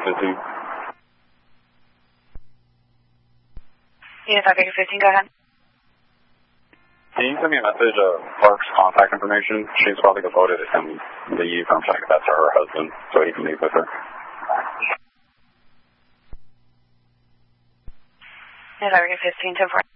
15. Unified Baker 15, go ahead. Can you send me a message of Clark's contact information? She's probably devoted to send the firm check that's to her husband so he can meet with her. Unified Baker 15, 10-4.